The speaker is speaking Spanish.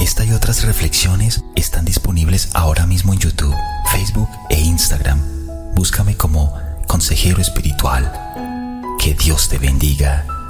Esta y otras reflexiones están disponibles ahora mismo en YouTube, Facebook e Instagram. Búscame como Consejero Espiritual. Que Dios te bendiga.